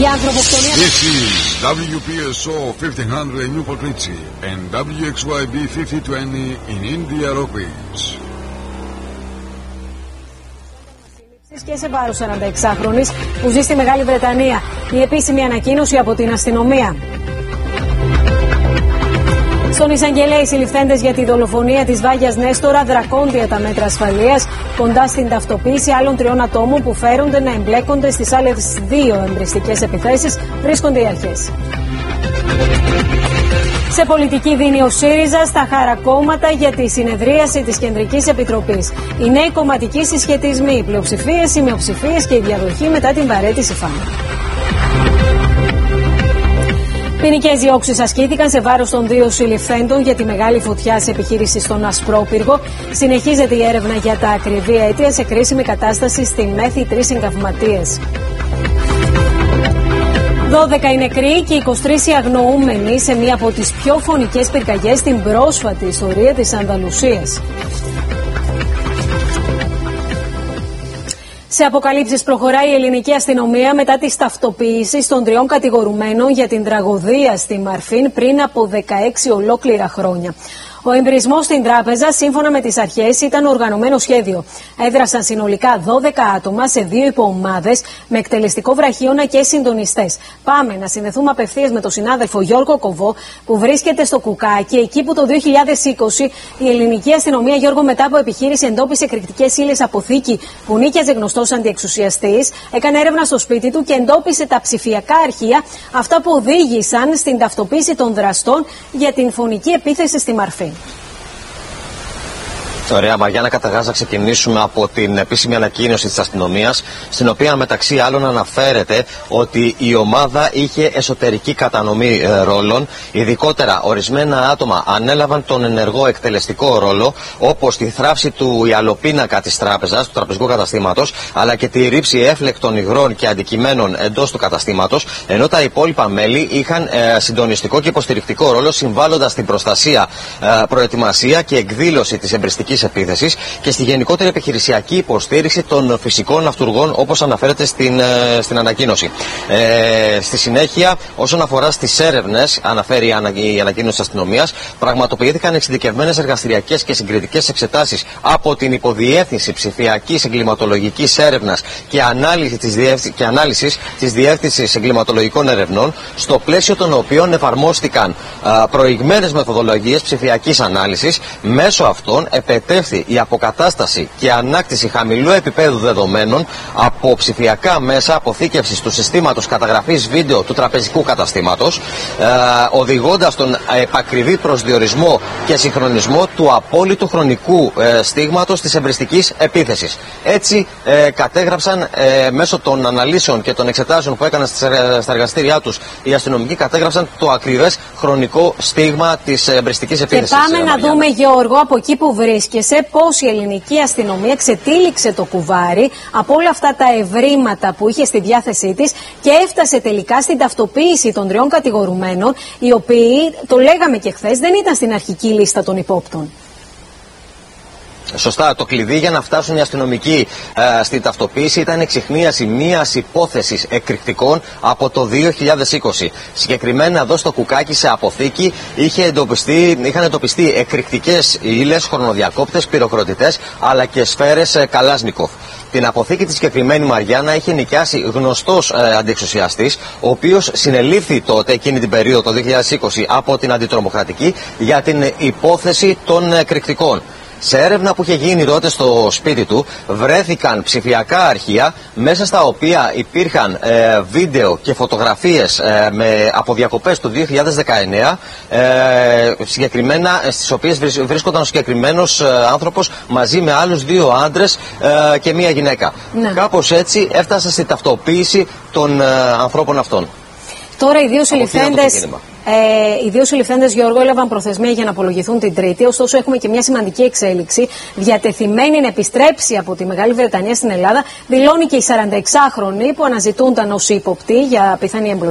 Για ανθρωποκτονία. This is WPSO 1500 in Newport Richie and WXYB 5020 in India Rockies. Και σε βάρος 46χρονης που ζει στη Μεγάλη Βρετανία. Η επίσημη ανακοίνωση από την αστυνομία. Στον εισαγγελέα οι συλληφθέντες για τη δολοφονία της Βάγιας Νέστορα, δρακόντια τα μέτρα ασφαλείας, κοντά στην ταυτοποίηση άλλων 3 ατόμων που φέρονται να εμπλέκονται στις άλλες 2 εμπριστικές επιθέσεις, βρίσκονται οι αρχές. Σε πολιτική δίνει ο ΣΥΡΙΖΑ στα χαρακόμματα για τη συνεδρίαση της Κεντρικής Επιτροπής. Οι νέοι κομματικοί συσχετισμοί, οι πλειοψηφίες, οι μειοψηφίες και η διαδοχή μετά την παραίτηση Φάνη. Ποινικές διώξεις ασκήθηκαν σε βάρος των 2 συλληφθέντων για τη μεγάλη φωτιά σε επιχείρηση στον Ασπρόπυργο. Συνεχίζεται η έρευνα για τα ακριβή αίτια σε κρίσιμη κατάσταση στη Μέθη 3 εγκαυματίες. 12 οι νεκροί και 23 οι αγνοούμενοι σε μία από τις πιο φωνικές πυρκαγιές στην πρόσφατη ιστορία της Ανδαλουσίας. Σε αποκαλύψεις προχωράει η ελληνική αστυνομία μετά τις ταυτοποιήσεις των 3 κατηγορουμένων για την τραγωδία στη Μαρφίν πριν από 16 ολόκληρα χρόνια. Ο εμπειρισμός στην τράπεζα, σύμφωνα με τις αρχές, ήταν οργανωμένο σχέδιο. Έδρασαν συνολικά 12 άτομα σε 2 υποομάδες με εκτελεστικό βραχίωνα και συντονιστές. Πάμε να συνδεθούμε απευθείας με τον συνάδελφο Γιώργο Κοβό, που βρίσκεται στο Κουκάκι, εκεί που το 2020 η ελληνική αστυνομία, Γιώργο, μετά από επιχείρηση εντόπισε εκρηκτικές ύλες αποθήκη που νίκιαζε γνωστός αντιεξουσιαστής, έκανε έρευνα στο σπίτι του και εντόπισε τα ψηφιακά αρχεία, αυτά που οδήγησαν στην ταυτοποίηση των δραστών για την φωνική επίθεση στη Μαρφή. Ωραία, Μαριάννα, καταρχάς να ξεκινήσουμε από την επίσημη ανακοίνωση της αστυνομίας, στην οποία μεταξύ άλλων αναφέρεται ότι η ομάδα είχε εσωτερική κατανομή ρόλων. Ειδικότερα, ορισμένα άτομα ανέλαβαν τον ενεργό εκτελεστικό ρόλο, όπως τη θράψη του ιαλοπίνακα της τράπεζας, του τραπεζικού καταστήματος, αλλά και τη ρήψη έφλεκτων υγρών και αντικειμένων εντός του καταστήματος, ενώ τα υπόλοιπα μέλη είχαν συντονιστικό και υποστηρικτικό ρόλο, συμβάλλοντας στην προστασία, προετοιμασία και εκδήλωση της εμπριστικής επίθεσης και στη γενικότερη επιχειρησιακή υποστήριξη των φυσικών ναυτουργών, όπως αναφέρεται στην ανακοίνωση. Στη συνέχεια, όσον αφορά στις έρευνες, αναφέρει η ανακοίνωση της αστυνομίας, πραγματοποιήθηκαν εξειδικευμένες εργαστηριακές και συγκριτικές εξετάσεις από την Υποδιεύθυνση Ψηφιακής Εγκληματολογικής Έρευνας και Ανάλυσης της Διεύθυνσης Εγκληματολογικών Ερευνών, στο πλαίσιο των οποίων εφαρμόστηκαν προηγμένες μεθοδολογίες ψηφιακής ανάλυσης. Μέσω αυτών επετεύθη η αποκατάσταση και ανάκτηση χαμηλού επίπεδου δεδομένων από ψηφιακά μέσα αποθήκευσης του συστήματος καταγραφής βίντεο του τραπεζικού καταστήματος, οδηγώντας τον επακριβή προσδιορισμό και συγχρονισμό του απόλυτου χρονικού στίγματος της εμπριστικής επίθεσης. Έτσι κατέγραψαν μέσω των αναλύσεων και των εξετάσεων που έκαναν στα εργαστήριά τους οι αστυνομικοί, κατέγραψαν το ακριβές χρονικό στίγμα της εμπριστικής επίθεσης. Και πάμε να δούμε, Γιώργο, από εκεί που βρίσκεσαι, πώς η ελληνική αστυνομία ξετύλιξε το κουβάρι από όλα αυτά τα ευρήματα που είχε στη διάθεσή της και έφτασε τελικά στην ταυτοποίηση των 3 κατηγορουμένων, οι οποίοι, το λέγαμε και χθες, δεν ήταν στην αρχική λίστα των υπόπτων. Σωστά. Το κλειδί για να φτάσουν οι αστυνομικοί στην ταυτοποίηση ήταν εξιχνίαση μιας υπόθεσης εκρηκτικών από το 2020. Συγκεκριμένα εδώ στο Κουκάκι, σε αποθήκη, είχαν εντοπιστεί εκρηκτικές ύλες, χρονοδιακόπτες, πυροκροτητές αλλά και σφαίρες Καλάσνικοφ. Την αποθήκη της συγκεκριμένη, Μαριάννα, είχε νοικιάσει γνωστός αντιεξουσιαστής, ο οποίος συνελήφθη τότε, εκείνη την περίοδο, το 2020, από την αντιτρομοκρατική για την υπόθεση των εκρηκτικών. Σε έρευνα που είχε γίνει τότε στο σπίτι του, βρέθηκαν ψηφιακά αρχεία, μέσα στα οποία υπήρχαν βίντεο και φωτογραφίες από διακοπές του 2019, συγκεκριμένα στις οποίες βρίσκονταν ο συγκεκριμένος άνθρωπος μαζί με άλλους 2 άντρες και 1 γυναίκα. Ναι. Κάπως έτσι έφτασε στη ταυτοποίηση των ανθρώπων αυτών. Τώρα οι 2 συλληφθέντες, Γιώργο, έλαβαν προθεσμία για να απολογηθούν την Τρίτη. Ωστόσο, έχουμε και μια σημαντική εξέλιξη. Διατεθειμένη να επιστρέψει από τη Μεγάλη Βρετανία στην Ελλάδα, δηλώνει και η 46χρονη που αναζητούνταν ως ύποπτη για πιθανή εμπλοκή.